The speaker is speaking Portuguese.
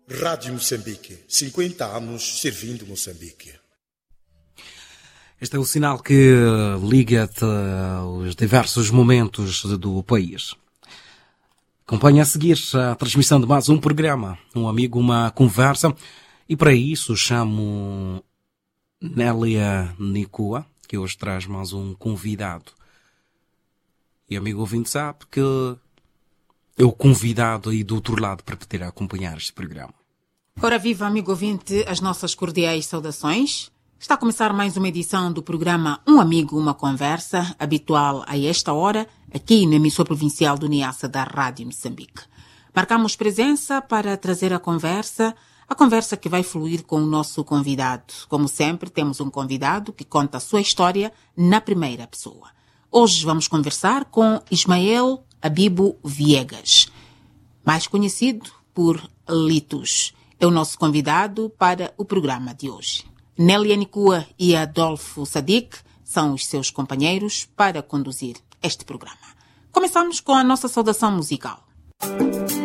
Rádio Moçambique, 50 anos servindo Moçambique. Este é o sinal que liga-te aos diversos momentos do país. Acompanha a seguir a transmissão de mais um programa, Um Amigo, Uma Conversa, e para isso chamo Nélia Nicua, que hoje traz mais um convidado. E amigo ouvinte sabe que é o convidado aí do outro lado para poder acompanhar este programa. Ora viva, amigo ouvinte, as nossas cordiais saudações. Está a começar mais uma edição do programa Um Amigo, Uma Conversa, habitual a esta hora, aqui na emissora provincial do Niassa da Rádio Moçambique. Marcamos presença para trazer a conversa que vai fluir com o nosso convidado. Como sempre, temos um convidado que conta a sua história na primeira pessoa. Hoje vamos conversar com Ismael Abibo Viegas, mais conhecido por Litos. É o nosso convidado para o programa de hoje. Nélia Nicua e Adolfo Sadiq são os seus companheiros para conduzir este programa. Começamos com a nossa saudação musical.